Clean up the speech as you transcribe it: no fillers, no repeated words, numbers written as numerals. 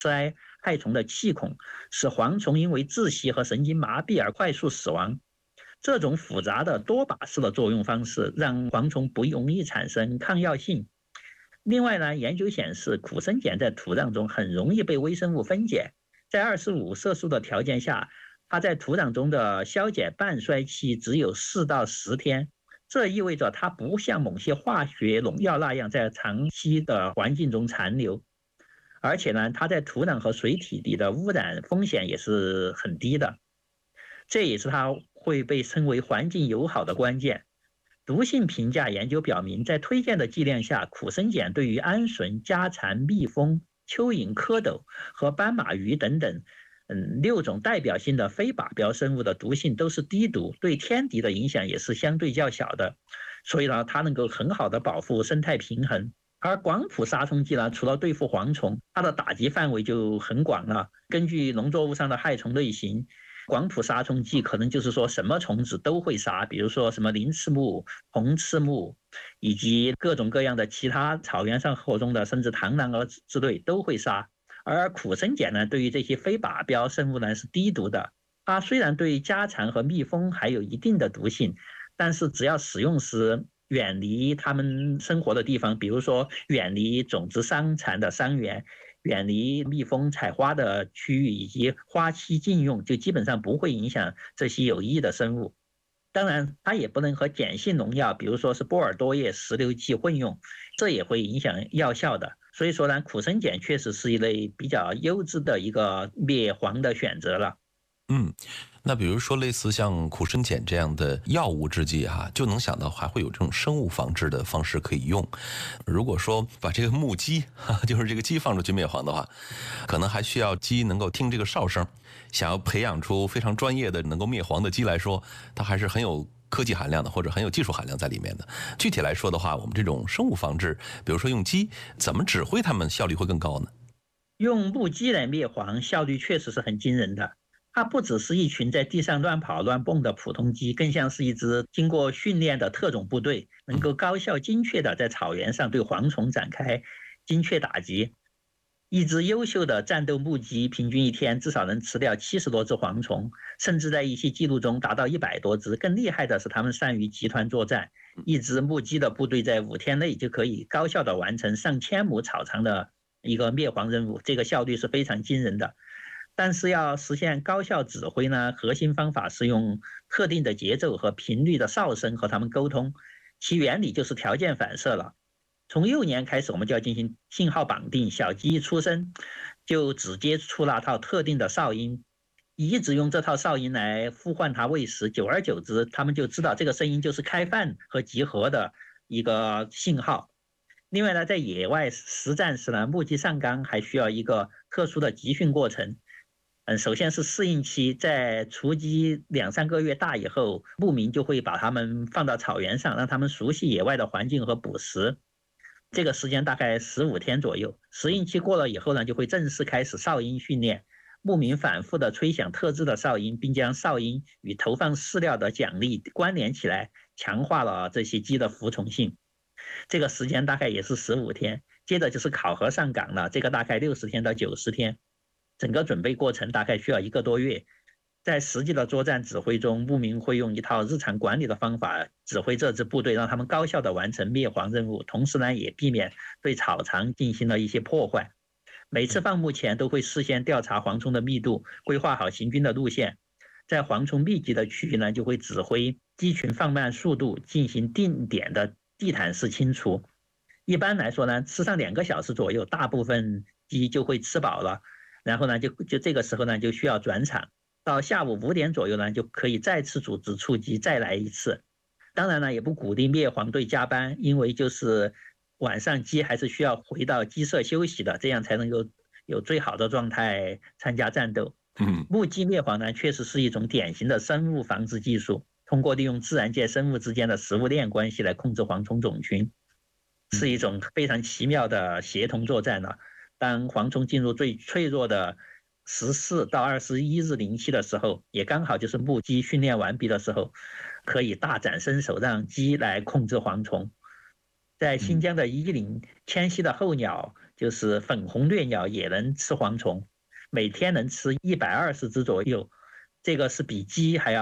塞害虫的气孔，使蝗虫因为窒息和神经麻痹而快速死亡。这种复杂的多靶式的作用方式让蝗虫不容易产生抗药性。另外呢，研究显示苦参碱在土壤中很容易被微生物分解，在25摄氏度的条件下，它在土壤中的消解半衰期只有4到10天，这意味着它不像某些化学农药那样在长期的环境中残留。而且呢，它在土壤和水体里的污染风险也是很低的，这也是它会被称为环境友好的关键。毒性评价研究表明，在推荐的剂量下，苦参碱对于鹌鹑、家蚕、蜜蜂、蚯蚓、蝌蚪和斑马鱼等等6种代表性的非靶标生物的毒性都是低毒，对天敌的影响也是相对较小的，所以呢，它能够很好的保护生态平衡。而广谱杀虫剂呢，除了对付蝗虫，它的打击范围就很广了。根据农作物上的害虫类型，广谱杀虫剂可能就是说什么虫子都会杀，比如说什么鳞翅目、红翅目，以及各种各样的其他草原上活动的，甚至螳螂蛾之类都会杀。而苦参碱呢，对于这些非靶标生物呢是低毒的。它虽然对家蚕和蜜蜂还有一定的毒性，但是只要使用时远离它们生活的地方，比如说远离种子伤残的伤源，远离蜜蜂采花的区域，以及花期禁用，就基本上不会影响这些有益的生物。当然，它也不能和碱性农药，比如说是波尔多叶石榴剂混用，这也会影响药效的。所以说呢，苦参碱确实是一类比较优质的一个灭蝗的选择了。 那比如说类似像苦参碱这样的药物制剂就能想到还会有这种生物防治的方式可以用。如果说把这个木鸡就是这个鸡放出去灭蝗的话，可能还需要鸡能够听这个哨声。想要培养出非常专业的能够灭蝗的鸡来说，它还是很有科技含量的，或者很有技术含量在里面的。具体来说的话，我们这种生物防治，比如说用鸡，怎么指挥它们效率会更高呢？ 用木鸡来灭蝗效率确实是很惊人的。它不只是一群在地上乱跑乱蹦的普通鸡，更像是一支经过训练的特种部队，能够高效精确地在草原上对蝗虫展开精确打击。一只优秀的战斗木鸡平均一天至少能吃掉70多只蝗虫，甚至在一些记录中达到100多只。更厉害的是，它们善于集团作战，一只木鸡的部队在5天内就可以高效地完成上千亩草场的一个灭蝗任务，这个效率是非常惊人的。但是要实现高效指挥呢，核心方法是用特定的节奏和频率的哨声和它们沟通，其原理就是条件反射了。从幼年开始，我们就要进行信号绑定，小鸡一出生就只接触那套特定的哨音，一直用这套哨音来呼唤它喂食，久而久之，它们就知道这个声音就是开饭和集合的一个信号。另外呢，在野外实战时呢，木鸡上岗还需要一个特殊的集训过程。首先是适应期，在雏鸡2、3个月大以后，牧民就会把它们放到草原上，让它们熟悉野外的环境和捕食。这个时间大概15天左右。适应期过了以后呢，就会正式开始哨音训练。牧民反复的吹响特制的哨音，并将哨音与投放饲料的奖励关联起来，强化了这些鸡的服从性。这个时间大概也是15天。接着就是考核上岗了，这个大概60天到90天。整个准备过程大概需要1个多月。在实际的作战指挥中，牧民会用一套日常管理的方法指挥这支部队，让他们高效地完成灭蝗任务，同时呢，也避免对草场进行了一些破坏。每次放牧前都会事先调查蝗虫的密度，规划好行军的路线。在蝗虫密集的区域呢，就会指挥鸡群放慢速度，进行定点的地毯式清除。一般来说呢，吃上2个小时左右，大部分鸡就会吃饱了。然后呢，就这个时候呢，就需要转场。到下午5点左右呢，就可以再次组织出击，再来一次。当然呢，也不鼓励灭蝗队加班，因为就是晚上鸡还是需要回到鸡舍休息的，这样才能够有最好的状态参加战斗。木鸡灭蝗呢，确实是一种典型的生物防治技术，通过利用自然界生物之间的食物链关系来控制蝗虫种群，是一种非常奇妙的协同作战了。当蝗虫进入最脆弱的14到21日龄期的时候，也刚好就是木鸡训练完毕的时候，可以大展身手，让鸡来控制蝗虫。在新疆的伊犁，迁徙的候鸟就是粉红鸢鸟也能吃蝗虫，每天能吃120只左右，这个是比鸡还要